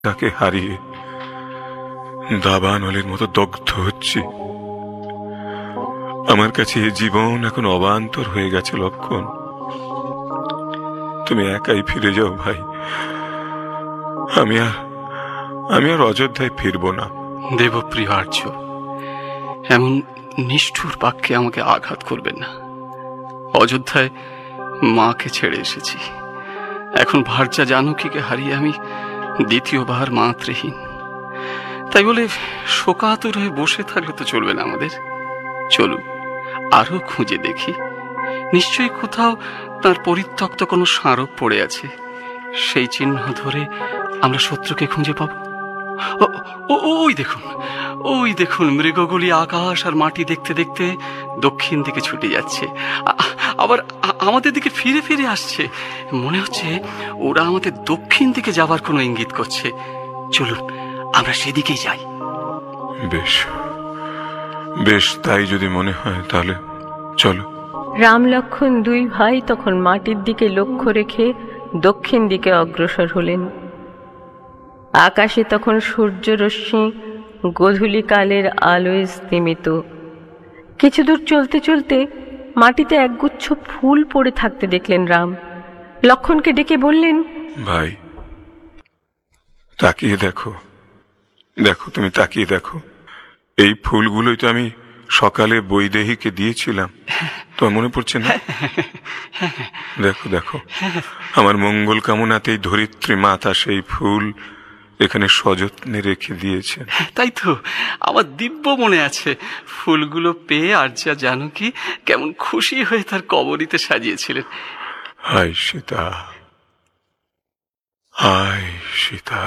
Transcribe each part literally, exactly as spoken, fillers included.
তাকে হারিয়ে দাবানলের মতো দগ্ধ হচ্ছি। আমার কাছে জীবন এখন অবান্তর হয়ে গেছে। লক্ষণ, তুমি একাই ফিরে যাও ভাই। আমি আর আমি আর অযোধ্যায় ফিরবো না। দেবপ্রিয় আর্য, এমন নিষ্ঠুর বাক্যে আমাকে আঘাত করবেন না। অযোধ্যায় মাকে ছেড়ে এসেছি, এখন ভার্যা জানকীকে হারিয়ে আমি দ্বিতীয়বার মাতৃহীন। তাই বলে শোকাতুর হয়ে বসে থাকলে তো চলবে না আমাদের। চলুন আরো খুঁজে দেখি, নিশ্চয়ই কোথাও তার পরিত্যক্ত কোনো স্মারক পড়ে আছে। সেই চিহ্ন ধরে আমরা শত্রুকে খুঁজে পাব। ওই দেখুন, ওই দেখুন, মৃগগুলি আকাশ আর মাটি দেখতে দেখতে দক্ষিণ দিকে ছুটে যাচ্ছে, আবার আমাদের দিকে ফিরে ফিরে আসছে। মনে হচ্ছে ওরা আমাদের দক্ষিণ দিকে যাবার কোনো ইঙ্গিত করছে। চলুন আমরা সেদিকেই যাই। বেশ বেশ, তাই যদি মনে হয় তাহলে চলো। রাম লক্ষণ দুই ভাই তখন মাটির দিকে লক্ষ্য রেখে দক্ষিণ দিকে অগ্রসর হলেন। আকাশে তখন সূর্যরশ্মি গোধূলিকালের আলোয় স্তিমিত। কিছু দূর চলতে চলতে মাটিতে একগুচ্ছ ফুল পড়ে থাকতে দেখলেন রাম। লক্ষণকে ডেকে বললেন, ভাই তাকিয়ে দেখো, দেখো তুমি তাকিয়ে দেখো, এই ফুলগুলোই তো আমি সকালে বৈদেহীকে দিয়েছিলাম, তোমার মনে পড়ছে না? দেখো দেখো, আমার মঙ্গল কামনাতেই ধরিত্রী মাতা সেই ফুল এখানে সযত্নে রেখে দিয়েছে। তাই তো, আমার দিব্য মনে আছে। ফুলগুলো পেয়ে আর্যা জানকী কেমন খুশি হয়ে তার কবরীতে সাজিয়েছিলেন। হায় সীতা, হায় সীতা,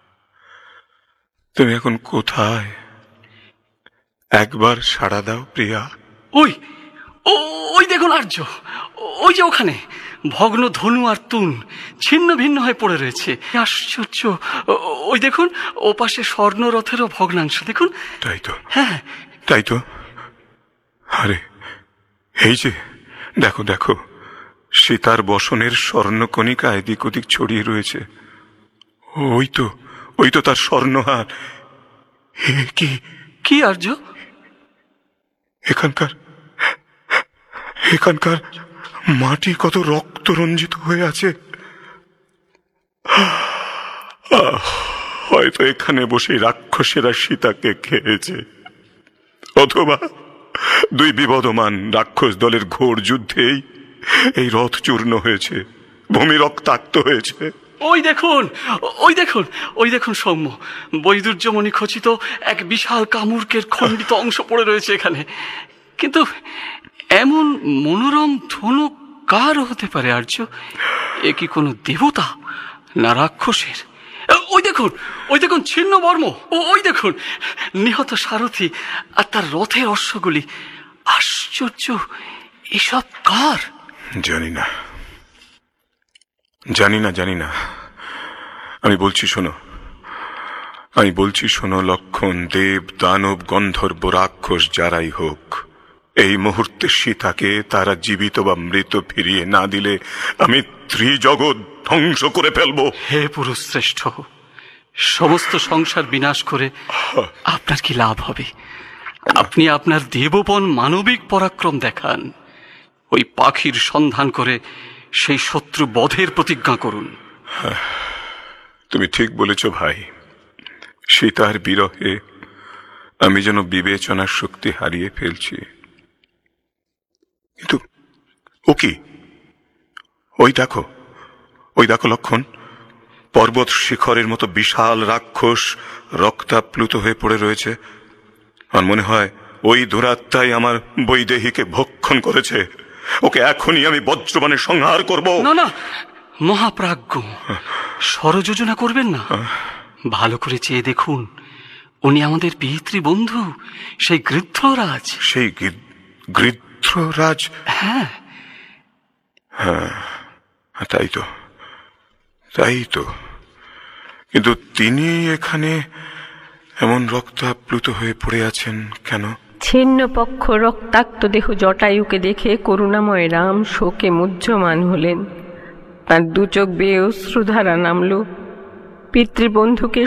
তুমি এখন কোথায়? একবার সাড়া দাও প্রিয়া। ওই ওই দেখুন আর্য, ওই যে ওখানে ভগ্ন ধনু আর তুন ছিন্ন ভিন্ন হয়ে পড়ে রয়েছে। আশ্চর্য, ওই দেখুন ও পাশে স্বর্ণরথেরও ভগ্নাংশ দেখুন। তাই তো, হ্যাঁ তাই তো। আরে এই যে দেখো দেখো, সীতার বসনের স্বর্ণকণিকা এদিক ওদিক ছড়িয়ে রয়েছে। ওই তো, ওই তো তার স্বর্ণহার। কি কি আর্য? এখানকার এখানকার মাটি কত রক্ত রঞ্জিত হয়ে আছে। হয়তো এখানে বসে রাক্ষসেরা সীতাকে খেয়েছে, অথবা দুই বিবদমান রাক্ষস দলের ঘোর যুদ্ধেই এই রথ চূর্ণ হয়েছে, ভূমি রক্তাক্ত হয়েছে। ওই দেখুন, ওই দেখুন, ওই দেখুন সৌম্য, বৈদুর্যমণি খচিত এক বিশাল কামুর্কের খণ্ডিত অংশ পড়ে রয়েছে এখানে। কিন্তু এমন মনোরম ধনু কার হতে পারে আর্য? এ কি কোনো দেবতা না রাক্ষসের? ওই দেখুন, ওই দেখুন ছিন্ন বর্ম, ওই দেখুন নিহত সারথি আর তার রথের অশ্বগুলি। আশ্চর্য, এসব কার? জানি না, জানি না, জানি না। আমি বলছি শোনো, আমি বলছি শোনো লক্ষণ, দেব দানব গন্ধর্ব রাক্ষস যারাই হোক, এই মুহূর্তে সীতাকে তারা জীবিত বা মৃত ফিরিয়ে না দিলে আমি ত্রিজগৎ ধ্বংস করে ফেলবো। হে পুরুষ শ্রেষ্ঠ, সমস্ত সংসার বিনাশ করে আপনার কি লাভ হবে? আপনি আপনার দেবপন মানবিক পরাক্রম দেখান, ওই পাখির সন্ধান করে সেই শত্রু বধের প্রতিজ্ঞা করুন। তুমি ঠিক বলেছ ভাই। সীতার বিরহে আমি যেন বিবেচনার শক্তি হারিয়ে ফেলছি। কিন্তু ও কি? ওই দেখো, ওই দেখো লক্ষণ, পর্বত শিখরের মতো বিশাল রাক্ষস রক্তাপ্লুত হয়ে পড়ে রয়েছে। আমার মনে হয় ওই দুরাত্মাই আমার বৈদেহীকে ভক্ষণ করেছে। ওকে এখনই আমি বজ্রবাণে সংহার করব। না না মহাপ্রাজ্ঞ, ষড়যোজনা করবেন না। ভালো করে চেয়ে দেখুন, উনি আমাদের পিতৃবন্ধু, সেই গৃধ্ররাজ। সেই গৃধ্ররাজ? হ্যাঁ হ্যাঁ, তাই তো, তাই তো। কিন্তু তিনি এখানে এমন রক্তাপ্লুত হয়ে পড়ে আছেন কেন? ছিন্ন পক্ষ রক্তাক্ত দেহ জটায়ুকে দেখে করুণাময় রাম শোকে মুহ্যমান হলেন। তার দু চোখ বেয়ে অশ্রুধারা নামল। পিতৃবন্ধুকে